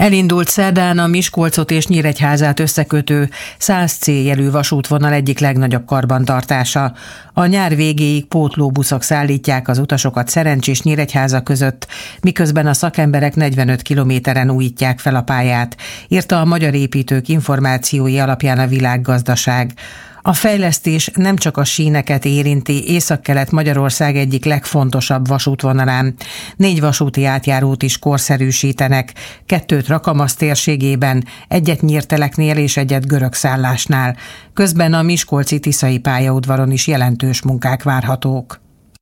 Elindult szerdán a Miskolcot és Nyíregyházát összekötő 100C jelű vasútvonal egyik legnagyobb karbantartása. A nyár végéig pótlóbuszok szállítják az utasokat Szerencs és Nyíregyháza között, miközben a szakemberek 45 kilométeren újítják fel a pályát, írta a magyar építők információi alapján a Világgazdaság. A fejlesztés nem csak a síneket érinti Északkelet Magyarország egyik legfontosabb vasútvonalán. 4 vasúti átjárót is korszerűsítenek, 2 Rakamasz térségében, 1 Nyírteleknél és 1 Görögszállásnál. Közben a miskolci Tiszai pályaudvaron is jelentős munkák várhatók.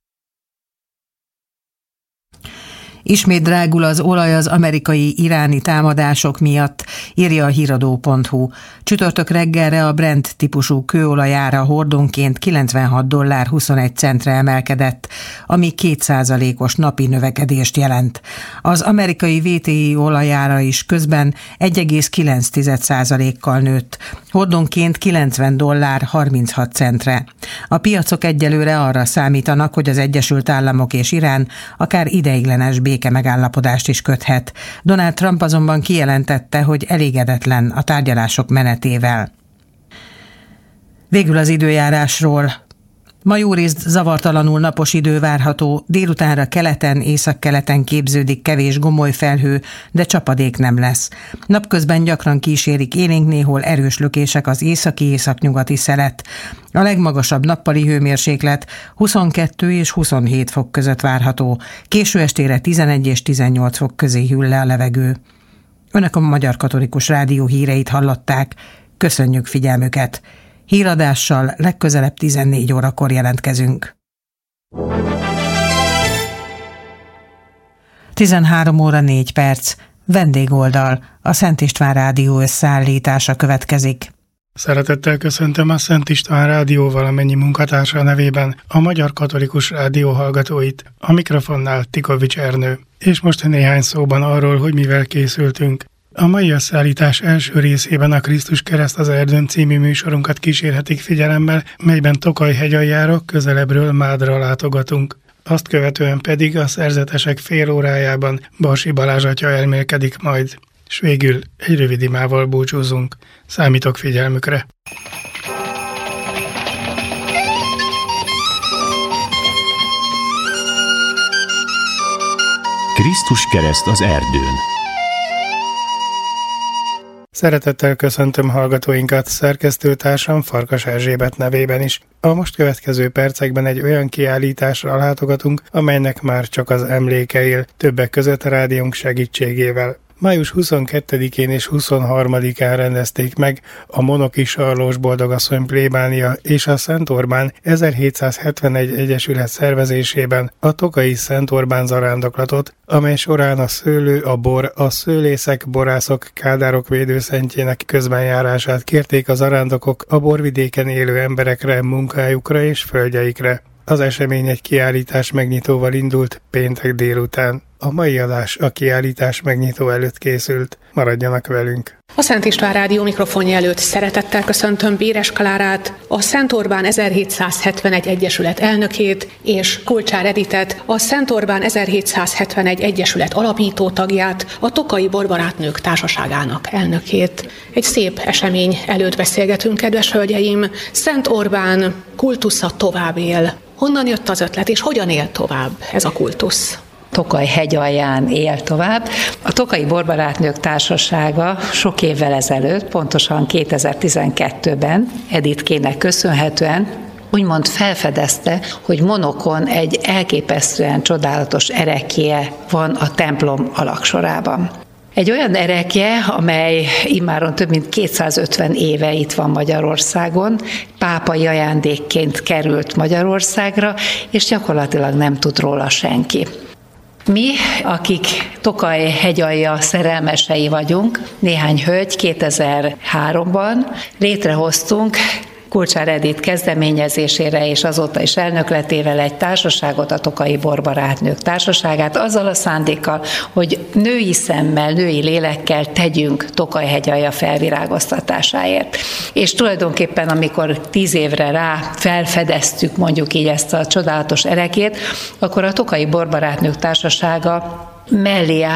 Ismét drágul az olaj az amerikai-iráni támadások miatt, írja a híradó.hu. Csütörtök reggelre a Brent típusú kőolajára hordonként $96.21 emelkedett, ami 2%-os napi növekedést jelent. Az amerikai VTI olajára is közben 1,9%-kal nőtt, hordonként $90.36. A piacok egyelőre arra számítanak, hogy az Egyesült Államok és Irán akár ideiglenes békemegállapodást is köthet. Donald Trump azonban kijelentette, hogy elégedetlen a tárgyalások menetével. Végül az időjárásról. Ma jórészt zavartalanul napos idő várható, délutánra keleten, északkeleten képződik kevés gomoly felhő, de csapadék nem lesz. Napközben gyakran kísérik élénk, néhol erős lökések az északi-északnyugati szelet. A legmagasabb nappali hőmérséklet 22 és 27 fok között várható, késő estére 11 és 18 fok közé hűl le a levegő. Önök a Magyar Katolikus Rádió híreit hallották. Köszönjük figyelmüket! Híradással legközelebb 14 órakor jelentkezünk. 13 óra 4 perc. Vendégoldal. A Szent István Rádió összeállítása következik. Szeretettel köszöntöm a Szent István Rádió valamennyi munkatársa nevében a Magyar Katolikus Rádió hallgatóit. A mikrofonnál Tikovics Ernő. És most néhány szóban arról, hogy mivel készültünk. A mai összeállítás első részében a Krisztus kereszt az erdőn című műsorunkat kísérhetik figyelemmel, melyben Tokaj-hegyaljára közelebbről Mádra látogatunk. Azt követően pedig a szerzetesek fél órájában Barsi Balázs atya elmélkedik majd. S végül egy rövid imával búcsúzunk. Számítok figyelmükre! Krisztus kereszt az erdőn. Szeretettel köszöntöm hallgatóinkat, szerkesztőtársam Farkas Erzsébet nevében is. A most következő percekben egy olyan kiállításra látogatunk, amelynek már csak az emléke él, többek között a rádiónk segítségével. Május 22-én és 23-án rendezték meg a Monoki Sarlós Boldogasszony plébánia és a Szent Orbán 1771 egyesület szervezésében a tokai Szent Orbán zarándoklatot, amely során a szőlő, a bor, a szőlészek, borászok, kádárok védőszentjének közbenjárását kérték a zarándokok a borvidéken élő emberekre, munkájukra és földjeikre. Az esemény egy kiállítás megnyitóval indult péntek délután. A mai adás a kiállítás megnyitó előtt készült. Maradjanak velünk! A Szent István Rádió mikrofonja előtt szeretettel köszöntöm Béres Klárát, a Szent Orbán 1771 egyesület elnökét, és Kulcsár Editet, a Szent Orbán 1771 egyesület alapító tagját, a Tokai Borbarátnők Társaságának elnökét. Egy szép esemény előtt beszélgetünk, kedves hölgyeim. Szent Orbán kultusza tovább él. Honnan jött az ötlet, és hogyan él tovább ez a kultusz? Tokaj-hegyalján él tovább. A Tokai Borbarátnők Társasága sok évvel ezelőtt, pontosan 2012-ben Editkének köszönhetően úgymond felfedezte, hogy Monokon egy elképesztően csodálatos erekje van a templom alagsorában. Egy olyan erekje, amely immáron több mint 250 éve itt van Magyarországon, pápai ajándékként került Magyarországra, és gyakorlatilag nem tud róla senki. Mi, akik Tokaj-hegyalja szerelmesei vagyunk, néhány hölgy 2003-ban létrehoztunk Kulcsár Edit kezdeményezésére és azóta is elnökletével egy társaságot, a Tokai Borbarátnők Társaságát, azzal a szándékkal, hogy női szemmel, női lélekkel tegyünk Tokaj-hegyalja felvirágoztatásáért. És tulajdonképpen, amikor 10 évre rá felfedeztük mondjuk így ezt a csodálatos erekét, akkor a Tokai Borbarátnők Társasága mellé